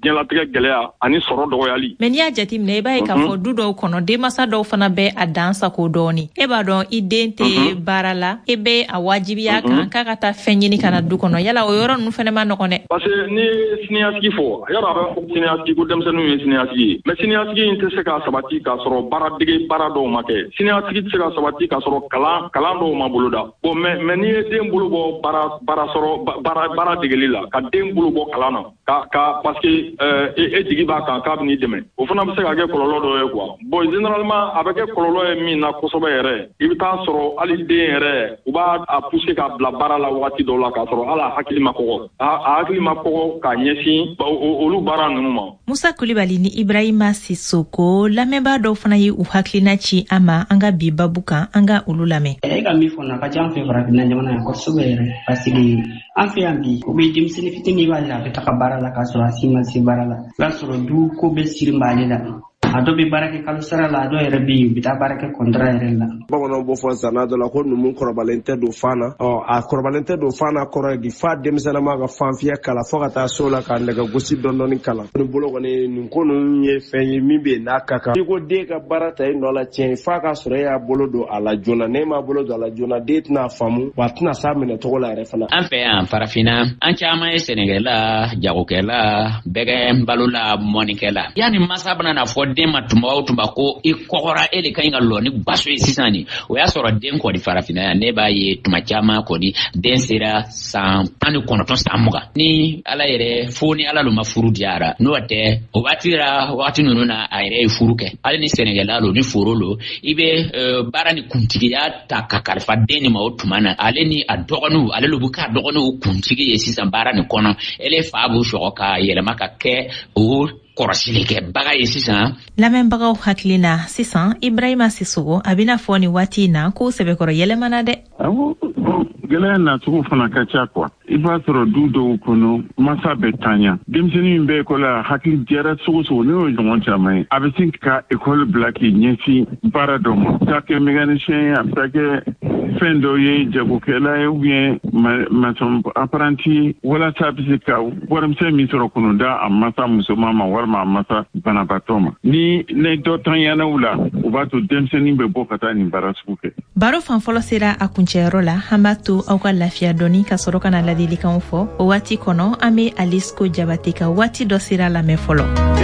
diɲɛlatigɛ gɛlɛya ani sɔrɔ dɔgɔyali. Mais n'i y'a jateminɛ i b'a ye k'a fɔ du dɔw kɔnɔ denmansa dɔw fana bɛ a dan sago dɔɔni. E b'a dɔn i den tɛ baara la e bɛ a wajibiya kan k'a ka taa fɛn ɲini ka na du kɔnɔ yala o yɔrɔ ninnu fana ma nɔgɔn dɛ. Parce que ni siniɲasigi fɔ yɔrɔ a bɛ fɔ siniɲasigi ko denmisɛnninw ye siniɲasigi ye mais siniɲasigi in tɛ se ka sabati k'a sɔrɔ baara dɔw ma kɛ. Siniɲasigi tɛ se ka sabati k'a sɔrɔ kalan dɔw ma boloda. Bon mais n'i ye den bolo bɔ baara degeli la ka den bolo bɔ kalan na ka parce que e jigi b'a kan k'a bɛ n'i dɛmɛ o fana bɛ se ka kɛ kɔlɔlɔ dɔ ye quoi. Bon généralement a bɛ kɛ kɔlɔlɔ ye min na kosɛbɛ yɛrɛ i bɛ taa sɔrɔ hali den yɛrɛ u b'a pousser k'a bila baara la waati dɔw la k'a sɔrɔ hali a hakili ma kɔgɔ a hakili ma kɔgɔ k'a ɲɛsin olu baara ninnu ma. Musa Kulibali ni Ibrahima Sisoko lamɛnbaa dɔw fana ye u hakilina ci an ma an ka bi babu kan an ka olu lamɛn. E ka min fɔ na ka ca an fɛ farafinna jamana yan kosɛbɛ yɛrɛ parce que an fɛ yan bi u bɛ denmisɛnnin fitinin b'a la a bɛ taga baara la k'a sɔrɔ a si ma se baara la i b'a sɔrɔ du ko bɛ siri b'ale la a dɔ bɛ baara kɛ kalo sara la a dɔ yɛrɛ bɛ yen u bɛ taa baara kɛ contrat yɛrɛ la. Bamananw b'o fɔ zanna dɔ la ko numu kɔrɔbalen tɛ don fan na a kɔrɔbalen tɛ don fan na kɔrɔ ye di fa denmisɛnninma ka fanfiya kala fo ka taa so la k'a nɛgɛ gosi dɔɔni kalan. Ne bolo kɔni nin ko ninnu ye fɛn ye min bɛ yen n'a ka kan. I ko den ka baara ta i nɔ la tiɲɛ f'a ka sɔrɔ e y'a bolo don a la joona n'e m'a bolo don a la joona den tɛna faamu wa a tɛna s'a minɛ cogo la yɛrɛ fana. An fɛ yan farafinna an caman ye sɛnɛkɛla jagokɛla bɛgɛ balola mɔnikɛla yanni masa bɛna na fɔ den ma tuma o tuma ko i kɔgɔra e de ka ɲi ka lɔ ni baso ye sisan ni o y'a sɔrɔ den kɔni farafinna yan ne b'a ye tuma caman kɔni den sera san 19 san 20 ni ala yɛrɛ fo ni ala ma furu diyara n'o tɛ o waati ninnu na a yɛrɛ ye furu kɛ hali ni sɛnɛkɛla lo ni foro lo i bɛ baara ni kuntigiya ta ka kalifa den ni ma o tuma na ale ni a dɔgɔninw ale lu bɛ k'a dɔgɔninw kuntigi ye sisan baara ni kɔnɔ ele fa b'u sɔgɔ ka yɛlɛma ka kɛ o kɔrɔsili kɛ baga ye sisan. Lamɛnbagaw hakili na sisan Ibrahima Sisoko a bɛna fɔ ni waati in na ko sɛbɛkɔrɔ yɛlɛmana dɛ. Gɛlɛya nacogo fana ka ca quoi. I b'a sɔrɔ du dɔw kɔnɔ masa bɛ tanya denmisɛnnin min bɛ ekɔli la hakili jɛra sogo ne y'o ɲɔgɔn caman ye a bɛ se ka ekɔli bila k'i ɲɛsin baara dɔ ma k'a kɛ mécanicien ye a bɛ taa kɛ fɛn dɔ ye jagokɛla ye ou bien maçon apprenti walasa a bɛ se ka warimisɛn min sɔrɔ kɔnɔda a masa musoman ma walima a masa banabaatɔ ma ni dɔ tanyana u la o b'a to denmisɛnnin bɛ bɔ ka taa nin baara sugu kɛ. Baro fanfɔlɔ sera a kuncɛyɔrɔ la an b'a to aw ka lafiya dɔɔni ka sɔrɔ ka na ladilikanw fɔ o waati kɔnɔ an bɛ Alice Ko Jabate ka waati dɔ sera lamɛn fɔlɔ.